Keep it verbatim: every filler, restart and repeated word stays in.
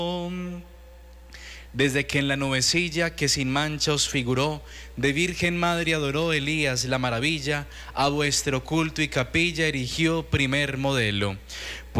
Desde que en la nubecilla que sin mancha os figuró, de Virgen Madre adoró Elías la maravilla, a vuestro culto y capilla erigió primer modelo.